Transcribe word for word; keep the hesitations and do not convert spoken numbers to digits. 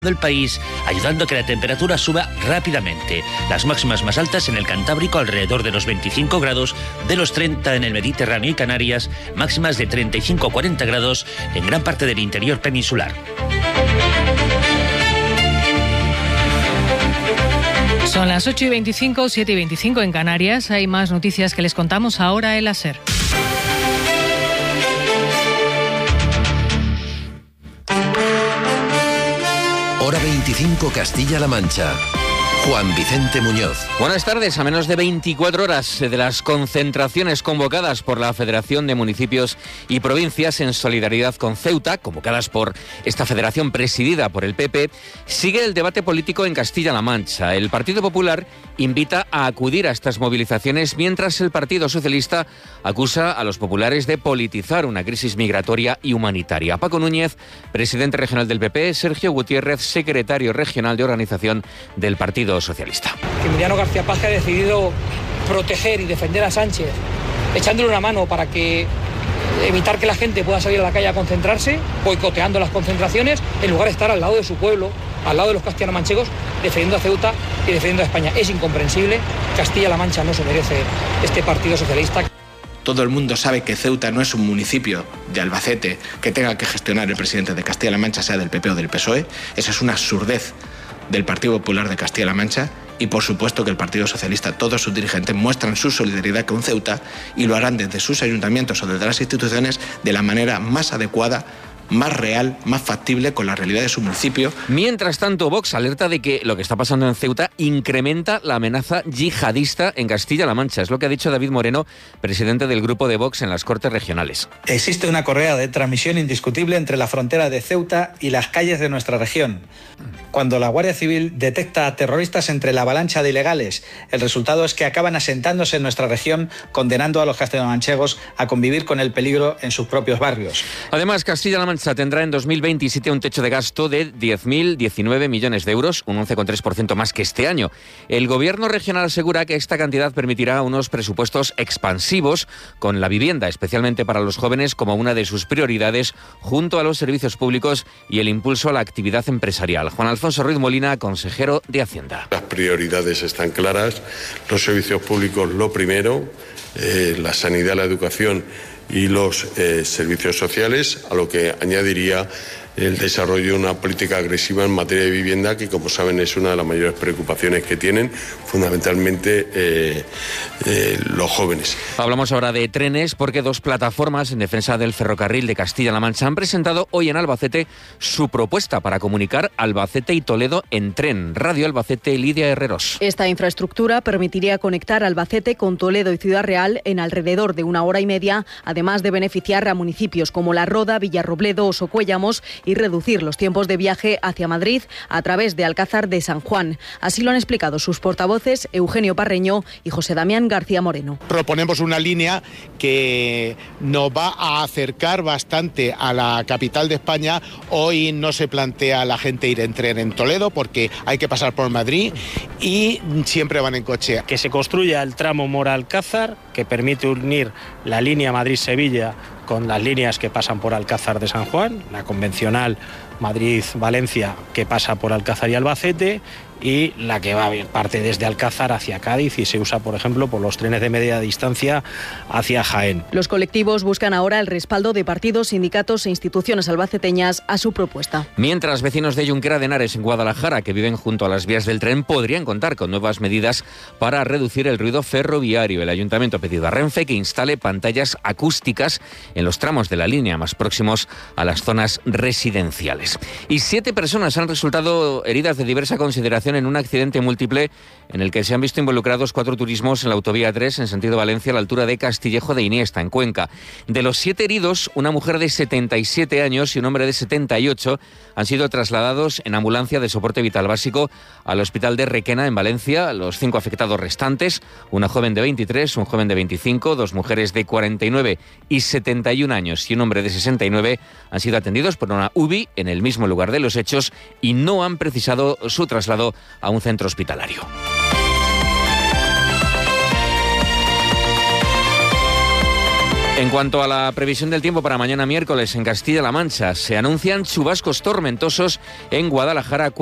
el país, ayudando a que la temperatura suba rápidamente. Las máximas más altas en el Cantábrico alrededor de los veinticinco grados, de los treinta en el Mediterráneo y Canarias, máximas de treinta y cinco a cuarenta grados en gran parte del interior peninsular. Son las ocho y veinticinco, siete y veinticinco en Canarias. Hay más noticias que les contamos ahora en la SER. Hora veinticinco Castilla-La Mancha. Juan Vicente Muñoz. Buenas tardes. A menos de veinticuatro horas de las concentraciones convocadas por la Federación de Municipios y Provincias en solidaridad con Ceuta, convocadas por esta federación presidida por el P P, sigue el debate político en Castilla-La Mancha. El Partido Popular invita a acudir a estas movilizaciones, mientras el Partido Socialista acusa a los populares de politizar una crisis migratoria y humanitaria. Paco Núñez, presidente regional del P P, Sergio Gutiérrez, secretario regional de organización del Partido Socialista. Que Emiliano García Paje ha decidido proteger y defender a Sánchez, echándole una mano para que evitar que la gente pueda salir a la calle a concentrarse, boicoteando las concentraciones, en lugar de estar al lado de su pueblo, al lado de los castellano-manchegos, defendiendo a Ceuta y defendiendo a España. Es incomprensible. Castilla-La Mancha no se merece este Partido Socialista. Todo el mundo sabe que Ceuta no es un municipio de Albacete que tenga que gestionar el presidente de Castilla-La Mancha, sea del P P o del P S O E. Eso es una absurdez del Partido Popular de Castilla-La Mancha, y por supuesto que el Partido Socialista, todos sus dirigentes muestran su solidaridad con Ceuta y lo harán desde sus ayuntamientos o desde las instituciones de la manera más adecuada, más real, más factible con la realidad de su municipio. Mientras tanto, Vox alerta de que lo que está pasando en Ceuta incrementa la amenaza yihadista en Castilla-La Mancha. Es lo que ha dicho David Moreno, presidente del grupo de Vox en las Cortes Regionales. Existe una correa de transmisión indiscutible entre la frontera de Ceuta y las calles de nuestra región. Cuando la Guardia Civil detecta a terroristas entre la avalancha de ilegales, el resultado es que acaban asentándose en nuestra región, condenando a los castellano-manchegos a convivir con el peligro en sus propios barrios. Además, Castilla-La Mancha tendrá en dos mil veintisiete un techo de gasto de diez mil diecinueve millones de euros, un once coma tres por ciento más que este año. El gobierno regional asegura que esta cantidad permitirá unos presupuestos expansivos con la vivienda, especialmente para los jóvenes, como una de sus prioridades, junto a los servicios públicos y el impulso a la actividad empresarial. Juan Alfonso Ruiz Molina, consejero de Hacienda. Las prioridades están claras, los servicios públicos lo primero, eh, la sanidad, la educación y los eh, servicios sociales, a lo que añadiría el desarrollo de una política agresiva en materia de vivienda, que como saben es una de las mayores preocupaciones que tienen fundamentalmente eh, eh, los jóvenes. Hablamos ahora de trenes, porque dos plataformas en defensa del ferrocarril de Castilla-La Mancha han presentado hoy en Albacete su propuesta para comunicar Albacete y Toledo en tren. Radio Albacete, Lidia Herreros. Esta infraestructura permitiría conectar Albacete con Toledo y Ciudad Real en alrededor de una hora y media, además de beneficiar a municipios como La Roda, Villarrobledo o Socuéllamos, y reducir los tiempos de viaje hacia Madrid a través de Alcázar de San Juan. Así lo han explicado sus portavoces Eugenio Parreño y José Damián García Moreno. Proponemos una línea que nos va a acercar bastante a la capital de España. Hoy no se plantea a la gente ir en tren en Toledo porque hay que pasar por Madrid y siempre van en coche. Que se construya el tramo Mora-Alcázar, que permite unir la línea Madrid-Sevilla con las líneas que pasan por Alcázar de San Juan, la convencional Madrid-Valencia que pasa por Alcázar y Albacete, y la que va parte desde Alcázar hacia Cádiz y se usa, por ejemplo, por los trenes de media distancia hacia Jaén. Los colectivos buscan ahora el respaldo de partidos, sindicatos e instituciones albaceteñas a su propuesta. Mientras, vecinos de Junquera de Henares, en Guadalajara, que viven junto a las vías del tren, podrían contar con nuevas medidas para reducir el ruido ferroviario. El ayuntamiento ha pedido a Renfe que instale pantallas acústicas en los tramos de la línea más próximos a las zonas residenciales. Y siete personas han resultado heridas de diversa consideración en un accidente múltiple en el que se han visto involucrados cuatro turismos en la autovía tres en sentido Valencia a la altura de Castillejo de Iniesta, en Cuenca. De los siete heridos, una mujer de setenta y siete años y un hombre de setenta y ocho han sido trasladados en ambulancia de soporte vital básico al hospital de Requena, en Valencia. Los cinco afectados restantes, una joven de veintitrés, un joven de veinticinco, dos mujeres de cuarenta y nueve y setenta y un años y un hombre de sesenta y nueve, han sido atendidos por una U B I en el mismo lugar de los hechos y no han precisado su traslado a un centro hospitalario. En cuanto a la previsión del tiempo para mañana miércoles en Castilla-La Mancha, se anuncian chubascos tormentosos en Guadalajara,